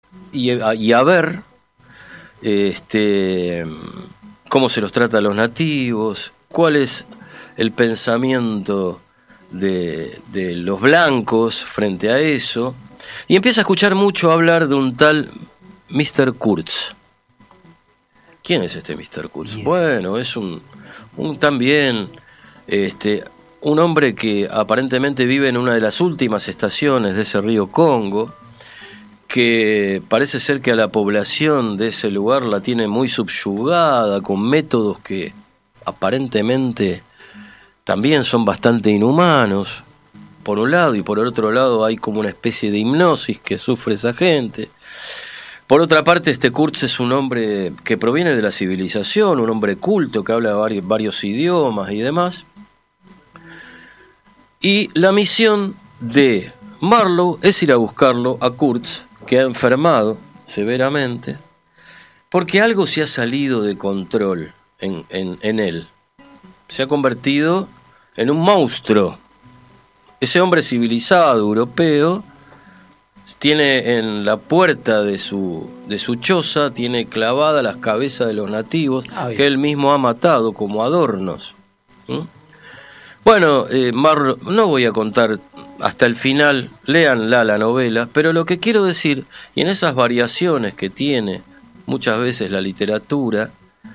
y a ver cómo se los trata a los nativos, cuál es el pensamiento de los blancos frente a eso, y empieza a escuchar mucho hablar de un tal Mr. Kurtz. ¿Quién es este Mr. Kurtz? Bien. Bueno, es un también un hombre que aparentemente vive en una de las últimas estaciones de ese río Congo, que parece ser que a la población de ese lugar la tiene muy subyugada, con métodos que aparentemente también son bastante inhumanos, por un lado, y por el otro lado hay como una especie de hipnosis que sufre esa gente. Por otra parte, este Kurtz es un hombre que proviene de la civilización, un hombre culto que habla varios idiomas y demás. Y la misión de Marlowe es ir a buscarlo a Kurtz, que ha enfermado severamente, porque algo se ha salido de control en él. Se ha convertido en un monstruo. Ese hombre civilizado, europeo, tiene en la puerta de su choza, tiene clavadas las cabezas de los nativos que él mismo ha matado como adornos. Bueno, Marlowe, no voy a contar hasta el final, léanla la novela, pero lo que quiero decir, y en esas variaciones que tiene muchas veces la literatura,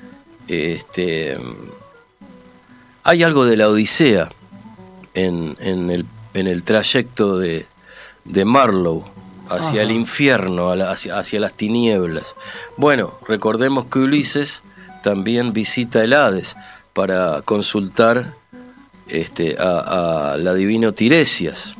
hay algo de la Odisea en el trayecto de Marlowe hacia el infierno, hacia las tinieblas. Bueno, recordemos que Ulises también visita el Hades para consultar a la divino Tiresias.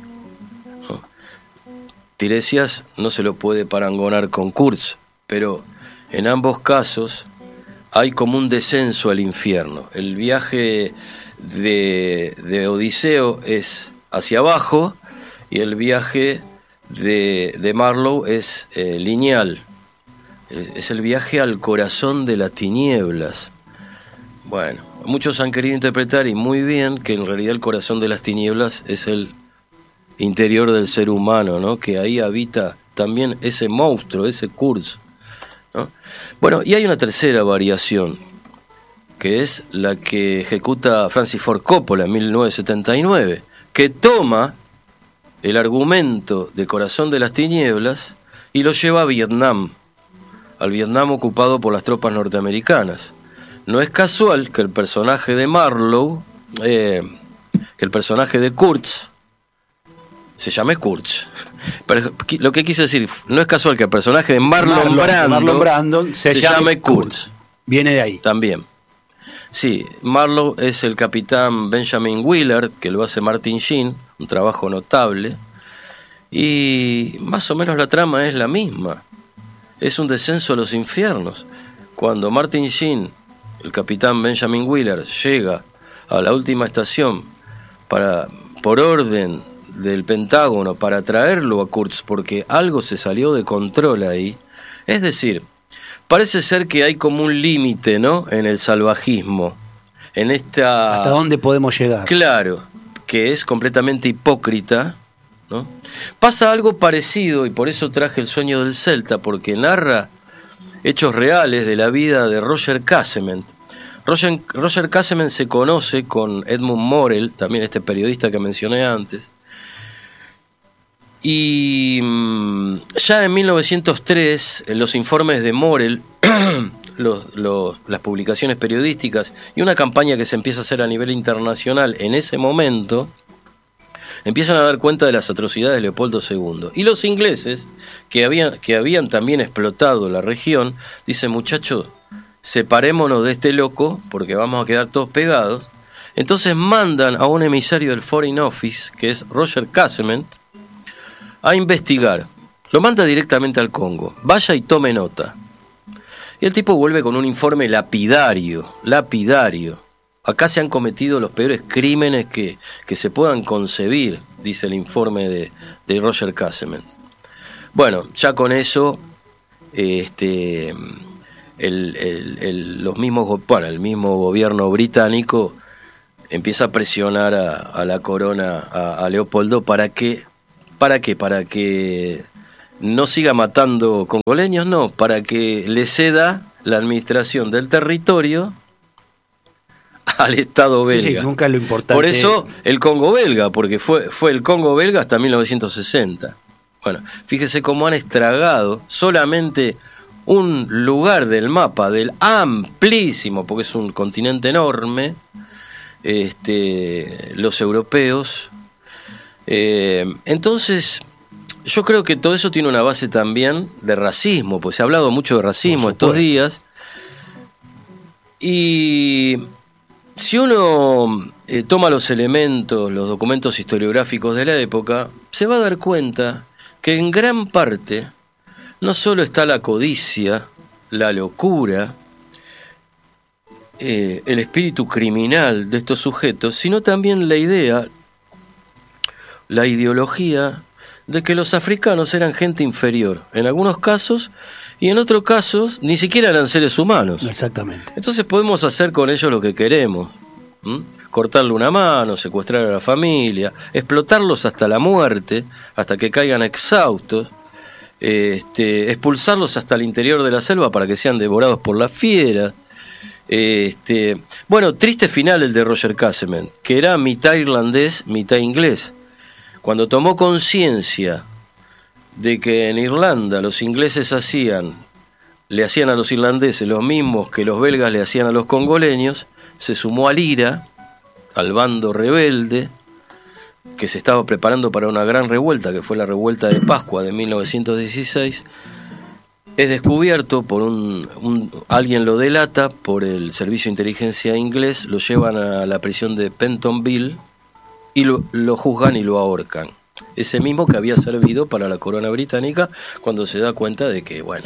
Tiresias no se lo puede parangonar con Kurtz, pero en ambos casos hay como un descenso al infierno. El viaje de Odiseo es hacia abajo y el viaje de Marlowe es lineal. Es el viaje al corazón de las tinieblas. Bueno, muchos han querido interpretar, y muy bien, que en realidad el corazón de las tinieblas es el interior del ser humano, ¿no? Que ahí habita también ese monstruo, ese Kurtz, ¿no? Bueno, y hay una tercera variación, que es la que ejecuta Francis Ford Coppola en 1979, que toma el argumento de Corazón de las Tinieblas y lo lleva a Vietnam, al Vietnam ocupado por las tropas norteamericanas. No es casual que el personaje de Marlowe, que el personaje de Kurtz, se llame Kurtz. Pero lo que quise decir, no es casual que el personaje de Marlon Brando se llame Kurtz. Viene de ahí. También. Sí, Marlowe es el capitán Benjamin Willard, que lo hace Martin Sheen, un trabajo notable. Y más o menos la trama es la misma. Es un descenso a los infiernos. Cuando Martin Sheen, el capitán Benjamin Willard, llega a la última estación por orden del Pentágono para traerlo a Kurtz, porque algo se salió de control ahí. Es decir, parece ser que hay como un límite, ¿no?, en el salvajismo, en esta... ¿Hasta dónde podemos llegar? Claro, que es completamente hipócrita, ¿no? Pasa algo parecido, y por eso traje El sueño del Celta, porque narra hechos reales de la vida de Roger Casement. Roger Casement se conoce con Edmund Morel, también este periodista que mencioné antes, y ya en 1903, en los informes de Morel, las publicaciones periodísticas y una campaña que se empieza a hacer a nivel internacional en ese momento, empiezan a dar cuenta de las atrocidades de Leopoldo II. Y los ingleses, que habían también explotado la región, dicen: muchachos, separémonos de este loco porque vamos a quedar todos pegados. Entonces mandan a un emisario del Foreign Office, que es Roger Casement, a investigar. Lo manda directamente al Congo. Vaya y tome nota. Y el tipo vuelve con un informe lapidario. Acá se han cometido los peores crímenes que se puedan concebir, dice el informe de Roger Casement. Bueno, ya con eso, el mismo gobierno británico empieza a presionar a la corona, a Leopoldo, para que no siga matando congoleños, no, para que le ceda la administración del territorio al Estado belga. Sí, nunca lo importante. Por eso el Congo belga, porque fue el Congo belga hasta 1960. Bueno, fíjese cómo han estragado solamente un lugar del mapa del amplísimo, porque es un continente enorme, los europeos. Entonces, yo creo que todo eso tiene una base también de racismo, pues se ha hablado mucho de racismo estos días. Y si uno toma los elementos, los documentos historiográficos de la época, se va a dar cuenta que en gran parte no solo está la codicia, la locura, el espíritu criminal de estos sujetos, sino también la idea, la ideología de que los africanos eran gente inferior, en algunos casos, y en otros casos ni siquiera eran seres humanos. Exactamente. Entonces podemos hacer con ellos lo que queremos. Cortarle una mano, secuestrar a la familia, explotarlos hasta la muerte, hasta que caigan exhaustos, expulsarlos hasta el interior de la selva para que sean devorados por las fieras. Bueno, triste final el de Roger Casement, que era mitad irlandés, mitad inglés. Cuando tomó conciencia de que en Irlanda los ingleses le hacían a los irlandeses los mismos que los belgas le hacían a los congoleños, se sumó al IRA, al bando rebelde, que se estaba preparando para una gran revuelta, que fue la revuelta de Pascua de 1916. Es descubierto por alguien lo delata por el servicio de inteligencia inglés, lo llevan a la prisión de Pentonville y lo juzgan y lo ahorcan. Ese mismo que había servido para la corona británica, cuando se da cuenta de que, bueno,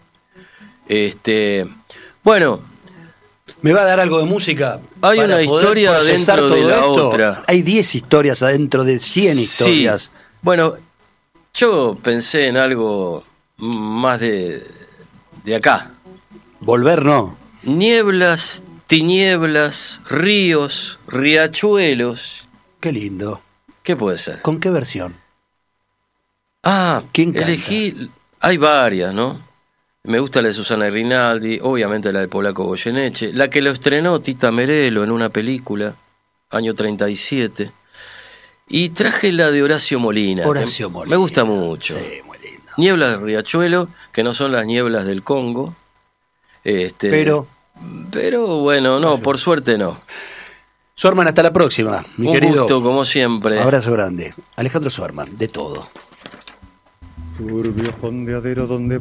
¿me va a dar algo de música? Hay una historia dentro de la otra. Hay 10 historias adentro de 100 historias. Sí. Bueno, yo pensé en algo más de acá. Volver no. Nieblas, tinieblas, ríos, riachuelos. Qué lindo. ¿Qué puede ser? ¿Con qué versión? ¿Quién canta? Elegí, hay varias, ¿no? Me gusta la de Susana Rinaldi, obviamente la del polaco Goyeneche, la que lo estrenó Tita Merelo en una película, año 37, y traje la de Horacio Molina. Horacio Molina. Me gusta mucho. Sí, muy lindo. Nieblas de Riachuelo, que no son las nieblas del Congo. Pero bueno, no, por suerte no. Suarman, hasta la próxima, mi querido. Un gusto, como siempre. Abrazo grande. Alejandro Suarman, de todo. Turbio fondeadero donde